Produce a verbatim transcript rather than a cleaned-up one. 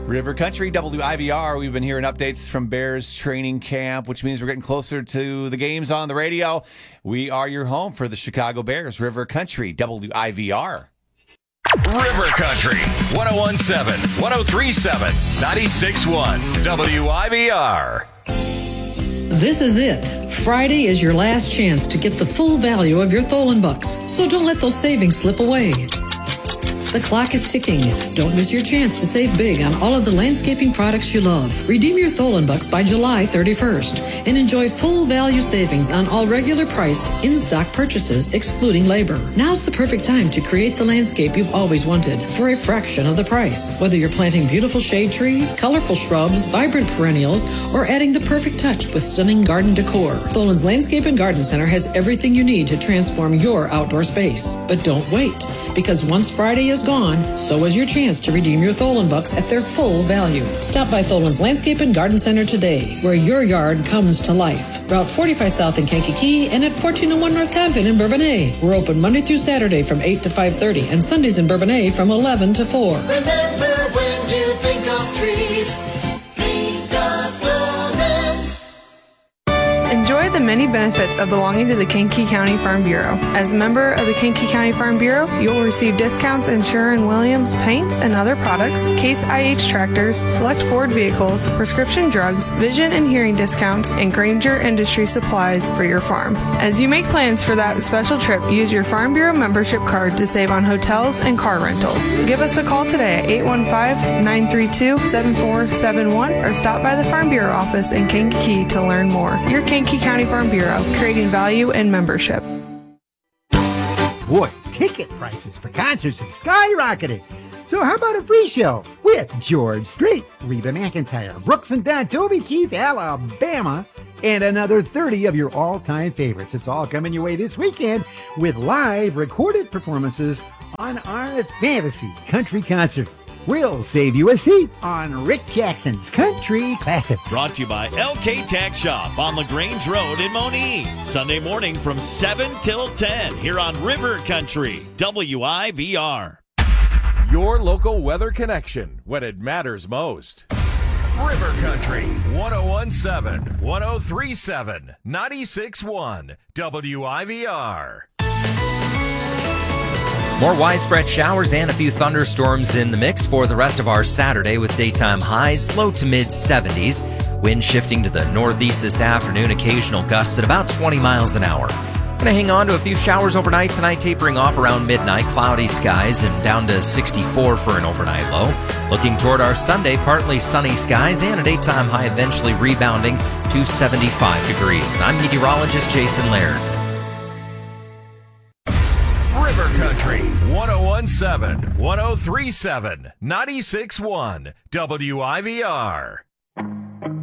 River Country, W I V R. We've been hearing updates from Bears training camp, which means we're getting closer to the games on the radio. We are your home for the Chicago Bears. River Country, W I V R. River Country, one oh one point seven, one oh three point seven, ninety-six point one, W I V R. This is it. Friday is your last chance to get the full value of your Tholen Bucks, so don't let those savings slip away. The clock is ticking. Don't miss your chance to save big on all of the landscaping products you love. Redeem your Tholen Bucks by July thirty-first and enjoy full value savings on all regular priced in-stock purchases excluding labor. Now's the perfect time to create the landscape you've always wanted for a fraction of the price. Whether you're planting beautiful shade trees, colorful shrubs, vibrant perennials, or adding the perfect touch with stunning garden decor, Tholen's Landscape and Garden Center has everything you need to transform your outdoor space. But don't wait, because once Friday is gone, so is your chance to redeem your Tholen Bucks at their full value. Stop by Tholen's Landscape and Garden Center today, where your yard comes to life. Route forty-five South in Kankakee and at fourteen oh one North Convent in Bourbonnais. We're open Monday through Saturday from eight to five thirty and Sundays in Bourbonnais from eleven to four. Remember, when you think of trees, think of Tholen's. Enjoy the many benefits of belonging to the Kankakee County Farm Bureau. As a member of the Kankakee County Farm Bureau, you will receive discounts in Sherwin-Williams paints and other products, Case I H tractors, select Ford vehicles, prescription drugs, vision and hearing discounts, and Granger Industry supplies for your farm. As you make plans for that special trip, use your Farm Bureau membership card to save on hotels and car rentals. Give us a call today at eight one five, nine three two, seven four seven one or stop by the Farm Bureau office in Kankakee to learn more. Your Kankakee County Farm Bureau, creating value and membership. Boy, ticket prices for concerts have skyrocketed. So how about a free show with George Strait, Reba McEntire, Brooks and Dunn, Toby Keith, Alabama, and another thirty of your all-time favorites. It's all coming your way this weekend with live recorded performances on our Fantasy Country Concert. We'll save you a seat on Rick Jackson's Country Classics. Brought to you by L K Tax Shop on LaGrange Road in Monee. Sunday morning from seven till ten here on River Country, W I V R. Your local weather connection when it matters most. River Country, one oh one point seven, one oh three point seven, ninety-six point one, W I V R. More widespread showers and a few thunderstorms in the mix for the rest of our Saturday with daytime highs low to mid seventies. Wind shifting to the northeast this afternoon, occasional gusts at about twenty miles an hour. Going to hang on to a few showers overnight tonight, tapering off around midnight, cloudy skies and down to sixty-four for an overnight low. Looking toward our Sunday, partly sunny skies and a daytime high eventually rebounding to seventy-five degrees. I'm meteorologist Jason Laird. River Country, one oh one point seven, one oh three point seven, ninety-six point one, W I V R.